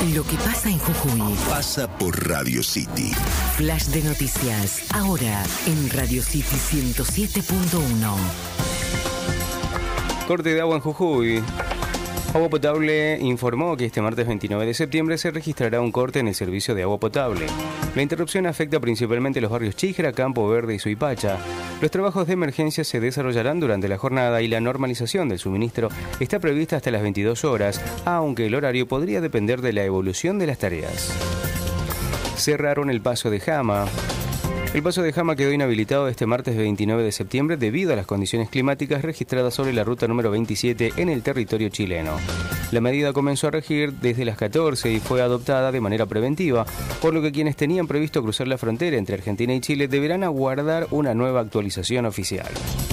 Lo que pasa en Jujuy pasa por Radio City. Flash de noticias, ahora en Radio City 107.1. Corte de agua en Jujuy. Agua Potable informó que este martes 29 de septiembre se registrará un corte en el servicio de agua potable. La interrupción afecta principalmente los barrios Chíjera, Campo Verde y Suipacha. Los trabajos de emergencia se desarrollarán durante la jornada y la normalización del suministro está prevista hasta las 22 horas, aunque el horario podría depender de la evolución de las tareas. Cerraron el paso de Jama. El paso de Jama quedó inhabilitado este martes 29 de septiembre debido a las condiciones climáticas registradas sobre la ruta número 27 en el territorio chileno. La medida comenzó a regir desde las 14 y fue adoptada de manera preventiva, por lo que quienes tenían previsto cruzar la frontera entre Argentina y Chile deberán aguardar una nueva actualización oficial.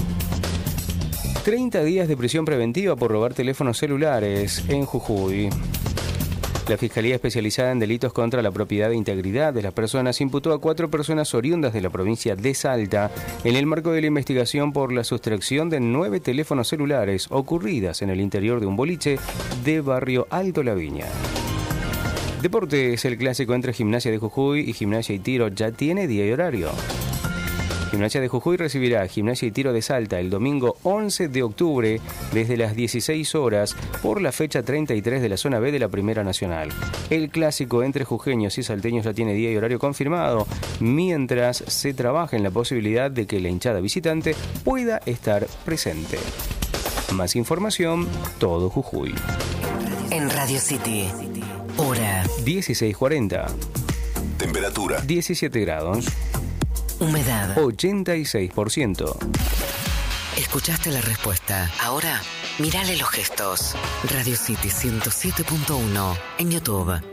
30 días de prisión preventiva por robar teléfonos celulares en Jujuy. La Fiscalía Especializada en Delitos contra la Propiedad e Integridad de las Personas imputó a 4 personas oriundas de la provincia de Salta en el marco de la investigación por la sustracción de 9 teléfonos celulares ocurridas en el interior de un boliche de barrio Alto La Viña. Deportes, el clásico entre Gimnasia de Jujuy y Gimnasia y Tiro ya tiene día y horario. Gimnasia de Jujuy recibirá a Gimnasia y Tiro de Salta el domingo 11 de octubre desde las 16 horas por la fecha 33 de la zona B de la Primera Nacional. El clásico entre jujeños y salteños ya tiene día y horario confirmado, mientras se trabaja en la posibilidad de que la hinchada visitante pueda estar presente. Más información, todo Jujuy. En Radio City, hora 16:40. Temperatura 17 grados. Humedad 86%. ¿Escuchaste la respuesta? Ahora, mírale los gestos. Radio City 107.1 en YouTube.